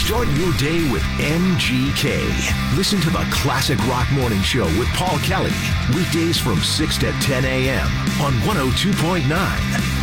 Start your day with MGK. Listen to the Classic Rock Morning Show with Paul Kelly. Weekdays from 6 to 10 a.m. on 102.9